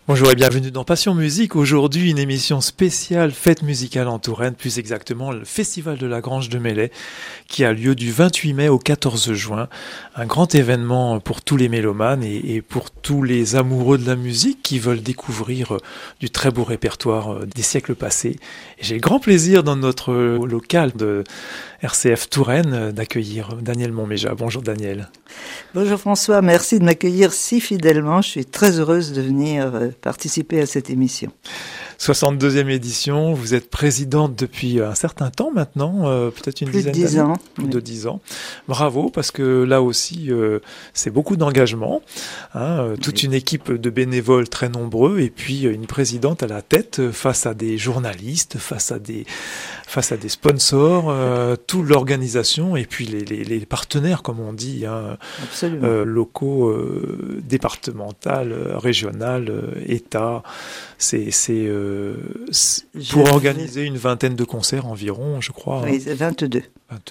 Bonjour et bienvenue dans Passion Musique. Aujourd'hui, une émission spéciale fête musicale en Touraine, plus exactement le Festival de la Grange de Melay, qui a lieu du 28 mai au 14 juin. Un grand événement pour tous les mélomanes et pour tous les amoureux de la musique qui veulent découvrir du très beau répertoire des siècles passés. Et j'ai le grand plaisir dans notre local de RCF Touraine d'accueillir Daniel Montméja. Bonjour Daniel. Bonjour François, merci de m'accueillir si fidèlement. Je suis très heureuse de venir participer à cette émission. 62e édition, vous êtes présidente depuis un certain temps maintenant, peut-être une dizaine d'années. Plus de 10 ans. Bravo, parce que là aussi, c'est beaucoup d'engagement, toute une équipe de bénévoles très nombreux, et puis une présidente à la tête face à des journalistes, face à des sponsors, toute l'organisation, et puis les partenaires, comme on dit, locaux, départemental, régional, État. C'est pour organiser une vingtaine de concerts environ, je crois. Oui, 22.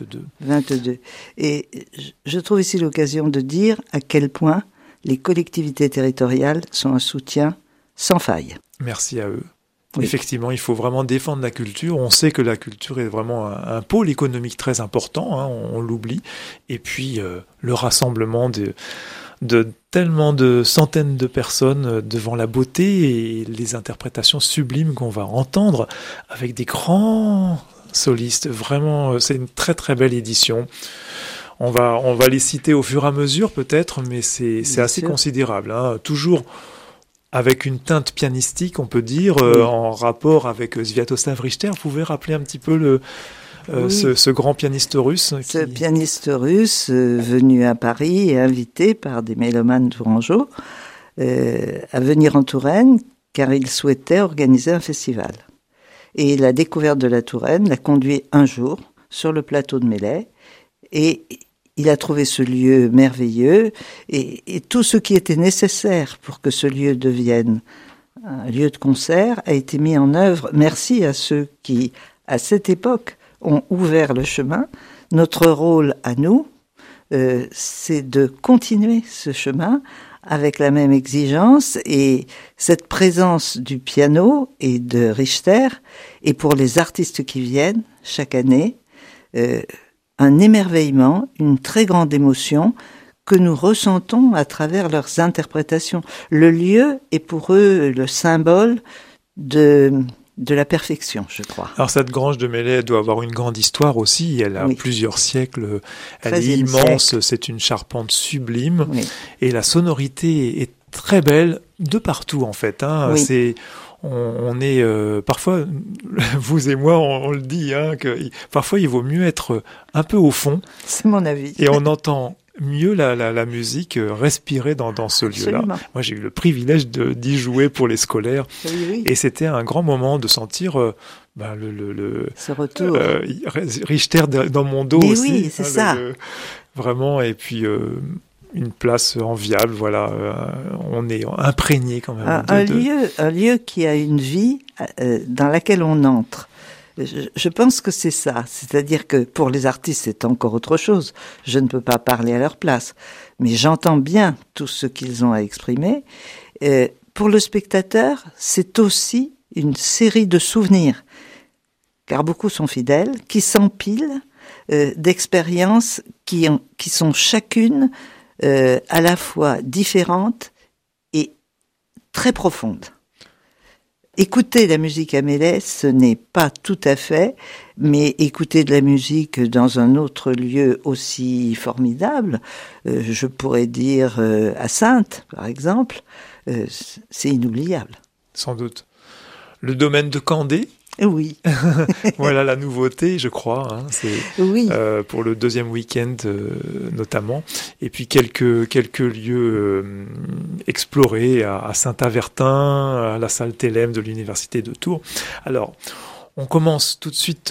Et je trouve ici l'occasion de dire à quel point les collectivités territoriales sont un soutien sans faille. Merci à eux. Oui. Effectivement, il faut vraiment défendre la culture. On sait que la culture est vraiment un pôle économique très important, on l'oublie. Et puis, le rassemblement de tellement de centaines de personnes devant la beauté et les interprétations sublimes qu'on va entendre avec des grands solistes. Vraiment, c'est une très très belle édition. On va les citer au fur et à mesure peut-être, mais c'est assez considérable. Toujours avec une teinte pianistique, on peut dire, en rapport avec Sviatoslav Richter. Vous pouvez rappeler un petit peu ce grand pianiste russe. Ce pianiste russe venu à Paris et invité par des mélomanes tourangeaux à venir en Touraine car il souhaitait organiser un festival. Et la découverte de la Touraine l'a conduit un jour sur le plateau de Melay et il a trouvé ce lieu merveilleux et tout ce qui était nécessaire pour que ce lieu devienne un lieu de concert a été mis en œuvre. Merci à ceux qui, à cette époque, ont ouvert le chemin. Notre rôle à nous, c'est de continuer ce chemin avec la même exigence et cette présence du piano et de Richter et pour les artistes qui viennent chaque année, un émerveillement, une très grande émotion que nous ressentons à travers leurs interprétations. Le lieu est pour eux le symbole de la perfection, je crois. Alors cette grange de Melay, elle doit avoir une grande histoire aussi, elle a plusieurs siècles, elle est immense, c'est une charpente sublime, et la sonorité est très belle de partout en fait. On est parfois, vous et moi, on le dit, que parfois il vaut mieux être un peu au fond. C'est mon avis. Et on entend mieux la musique respirer dans ce lieu-là. Moi, j'ai eu le privilège d'y jouer pour les scolaires. Oui. Et c'était un grand moment de sentir ce retour. Richter dans mon dos mais aussi. Oui, c'est ça. Vraiment, et puis une place enviable, voilà. On est imprégné quand même. Un lieu qui a une vie dans laquelle on entre. Je pense que c'est ça. C'est-à-dire que pour les artistes, c'est encore autre chose. Je ne peux pas parler à leur place. Mais j'entends bien tout ce qu'ils ont à exprimer. Pour le spectateur, c'est aussi une série de souvenirs. Car beaucoup sont fidèles, qui s'empilent d'expériences qui sont chacune à la fois différentes et très profondes. Écouter la musique à Melay, ce n'est pas tout à fait, mais écouter de la musique dans un autre lieu aussi formidable, je pourrais dire à Saintes, par exemple, c'est inoubliable. Sans doute. Le domaine de Candé ? Oui. Voilà la nouveauté, je crois. C'est pour le deuxième week-end notamment. Et puis quelques lieux explorés à Saint-Avertin, à la salle Thélème de l'Université de Tours. Alors, on commence tout de suite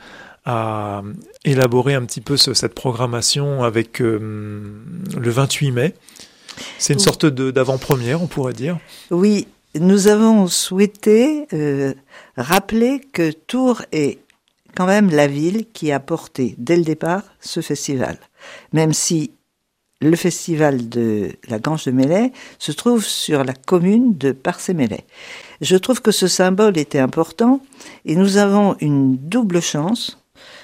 à élaborer un petit peu cette programmation avec le 28 mai. C'est une sorte d'avant-première, on pourrait dire. Oui. Nous avons souhaité rappeler que Tours est quand même la ville qui a porté dès le départ ce festival. Même si le festival de la Grange de Melay se trouve sur la commune de Parcé-Melay. Je trouve que ce symbole était important et nous avons une double chance.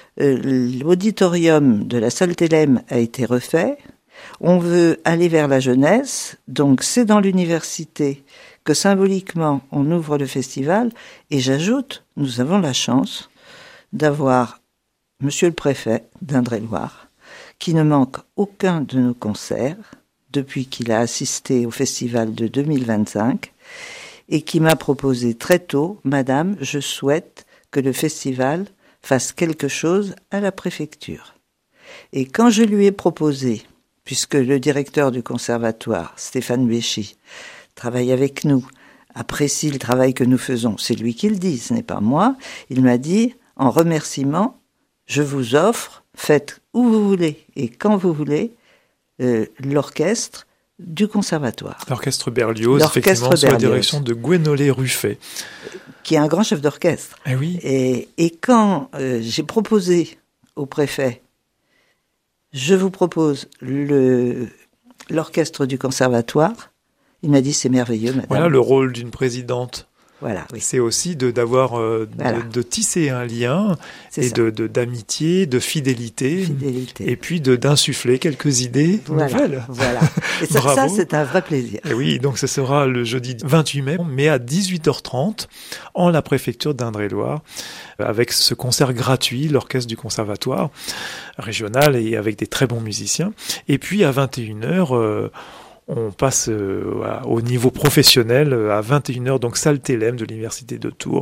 L'auditorium de la salle Thélème a été refait. On veut aller vers la jeunesse, donc c'est dans l'université que symboliquement on ouvre le festival. Et j'ajoute, nous avons la chance d'avoir Monsieur le préfet d'Indre-et-Loire, qui ne manque aucun de nos concerts depuis qu'il a assisté au festival de 2025 et qui m'a proposé très tôt, Madame, je souhaite que le festival fasse quelque chose à la préfecture. Et quand je lui ai proposé, puisque le directeur du conservatoire, Stéphane Béchy, travaille avec nous, apprécie le travail que nous faisons, c'est lui qui le dit, ce n'est pas moi, il m'a dit, en remerciement, je vous offre, faites où vous voulez et quand vous voulez, l'orchestre du conservatoire. L'orchestre Berlioz, effectivement, sous la direction de Gwénolé Ruffet. Qui est un grand chef d'orchestre. Eh oui. Et quand j'ai proposé au préfet, je vous propose l'orchestre du conservatoire, il m'a dit c'est merveilleux, madame. Voilà le rôle d'une présidente. Voilà, oui. C'est aussi de tisser un lien et d'amitié, de fidélité, et puis d'insuffler quelques idées nouvelles. Voilà. Et ça, c'est un vrai plaisir. Et oui, donc ce sera le jeudi 28 mai, mais à 18h30, en la préfecture d'Indre-et-Loire, avec ce concert gratuit, l'orchestre du conservatoire régional et avec des très bons musiciens. Et puis à 21h, on passe au niveau professionnel à 21h, donc salle Thélème de l'Université de Tours.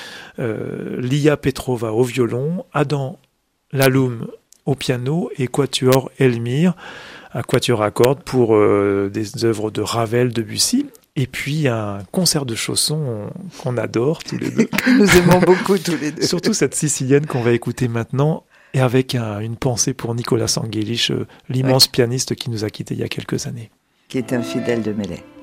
Lia Petrova au violon, Adam Laloum au piano et Quatuor Elmire, un quatuor à cordes pour des œuvres de Ravel, Debussy. Et puis un concert de chaussons qu'on adore tous les deux. Que nous aimons beaucoup tous les deux. Surtout cette sicilienne qu'on va écouter maintenant. Et avec une pensée pour Nicolas Sanguélich, l'immense pianiste qui nous a quittés il y a quelques années. Qui est un fidèle de Melay.